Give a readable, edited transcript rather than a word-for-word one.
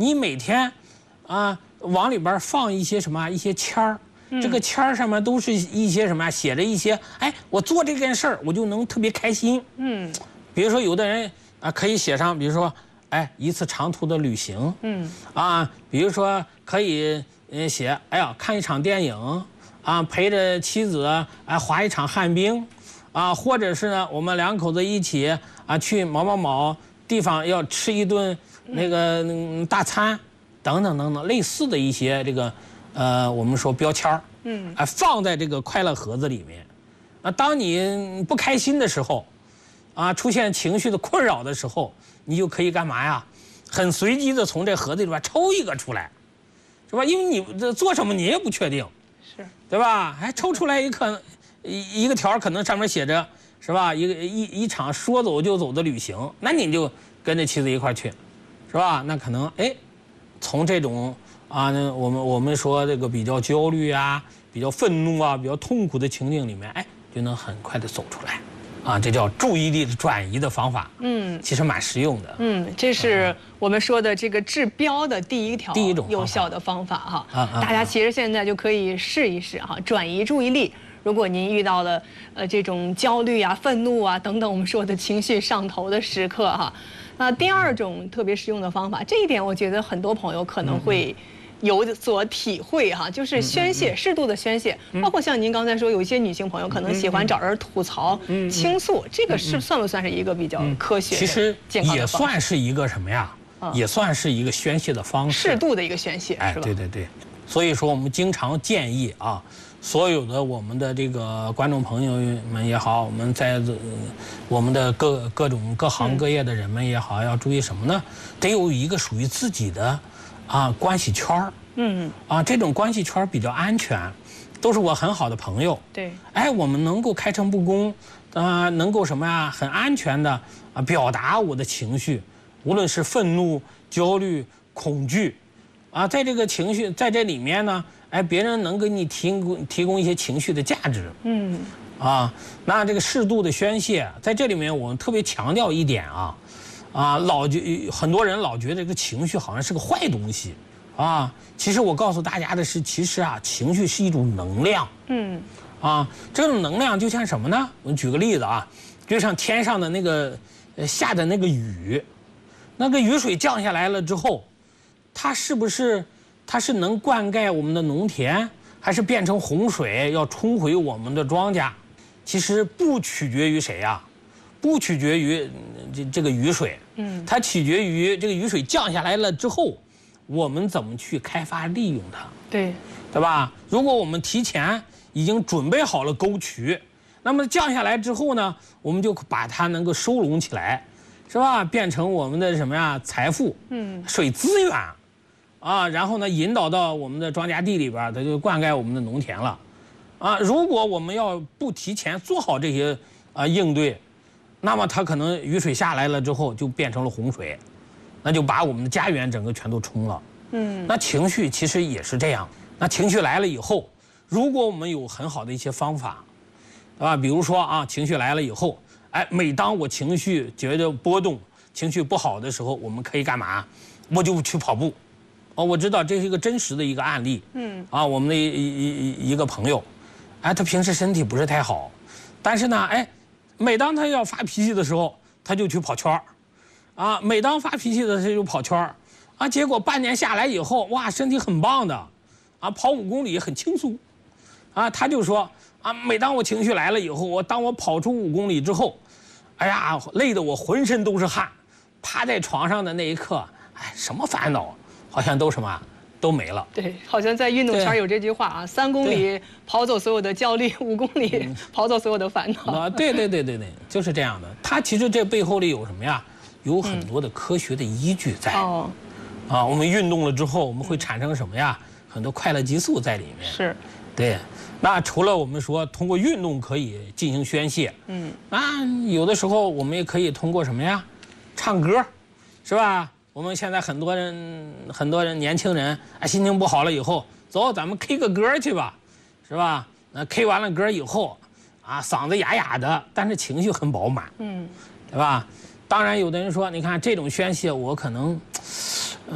你每天往里边放一些什么一些签儿，这个签儿上面都是一些什么写着一些，哎，我做这件事儿我就能特别开心。比如说有的人可以写上，比如说哎一次长途的旅行，比如说可以写哎呀看一场电影陪着妻子滑一场旱冰或者是呢我们两口子一起去某地方要吃一顿那个大餐。等等等等，类似的一些这个，我们说标签儿，放在这个快乐盒子里面，当你不开心的时候，出现情绪的困扰的时候，你就可以干嘛呀？很随机的从这盒子里边抽一个出来，是吧？因为你这做什么你也不确定， 是， 对吧？还抽出来一个条，可能上面写着是吧？一场说走就走的旅行，那你就跟着妻子一块去，是吧？那可能哎。从这种我们说这个比较焦虑比较愤怒比较痛苦的情境里面，哎，就能很快的走出来，这叫注意力的转移的方法。其实蛮实用的。 这是我们说的这个治标的第一种有效的方法哈。大家其实现在就可以试一试哈，转移注意力。如果您遇到了这种焦虑愤怒等等我们说的情绪上头的时刻哈。那第二种特别实用的方法，这一点我觉得很多朋友可能会有所体会哈，就是宣泄，适度的宣泄。包括像您刚才说，有一些女性朋友可能喜欢找人吐槽、倾诉，这个算不算是一个比较科学的、 其实也健康的方式？ 算是一个什么呀？也算是一个宣泄的方式， 适度的一个宣泄，是吧？ 对。所以说，我们经常建议所有的我们的这个观众朋友们也好，我们在我们的各种各行各业的人们也好，要注意什么呢？得有一个属于自己的关系圈儿。这种关系圈儿比较安全，都是我很好的朋友。 对。 哎，我们能够开诚布公，能够什么呀？很安全的表达我的情绪，无论是愤怒、焦虑、恐惧，在这个情绪在这里面呢。哎，别人能给你提供一些情绪的价值，那这个适度的宣泄，在这里面我们特别强调一点很多人老觉得这个情绪好像是个坏东西，其实我告诉大家的是，其实情绪是一种能量，这种能量就像什么呢？我举个例子就像天上的那个下的那个雨，那个雨水降下来了之后，它是能灌溉我们的农田，还是变成洪水要冲毁我们的庄稼？其实不取决于谁不取决于这个雨水，它取决于这个雨水降下来了之后，我们怎么去开发利用它？对吧？如果我们提前已经准备好了沟渠，那么降下来之后呢，我们就把它能够收拢起来，是吧？变成我们的什么呀？财富，水资源。然后呢，引导到我们的庄稼地里边，它就灌溉我们的农田了，如果我们要不提前做好这些应对，那么它可能雨水下来了之后就变成了洪水，那就把我们的家园整个全都冲了。那情绪其实也是这样，那情绪来了以后，如果我们有很好的一些方法，比如说情绪来了以后，哎，每当我情绪觉得波动、情绪不好的时候，我们可以干嘛？我就去跑步。我知道这是一个真实的一个案例。我们的一个朋友，他平时身体不是太好，但是呢，每当他要发脾气的时候，他就去跑圈儿，每当发脾气的时候就跑圈儿，结果半年下来以后，哇，身体很棒的，跑5公里很轻松，他就说每当我情绪来了以后，当我跑出5公里之后，哎呀，累得我浑身都是汗，趴在床上的那一刻，什么烦恼？好像都什么都没了。 对，好像在运动圈有这句话3公里跑走所有的焦虑，5公里跑走所有的烦恼。 对，就是这样的。它其实这背后里有什么呀？有很多的科学的依据在。我们运动了之后，我们会产生什么呀？很多快乐激素在里面。 是。 对。那除了我们说通过运动可以进行宣泄，那有的时候我们也可以通过什么呀？唱歌，是吧？我们现在很多人年轻人心情不好了以后，走，咱们 K 个歌去吧，是吧？那 K 完了歌以后，嗓子哑哑的，但是情绪很饱满，对吧？当然，有的人说，你看这种宣泄，我可能